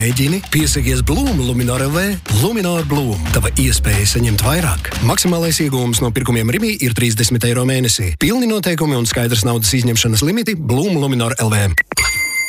Mēģini, piesakies Blūm Luminor LV. Luminor Blūm. Tava iespēja saņemt vairāk. Maksimālais iegūms no pirkumiem Rimī ir 30 eiro mēnesī. Pilni noteikumi un skaidrs naudas izņemšanas limiti Blūm Luminor LV.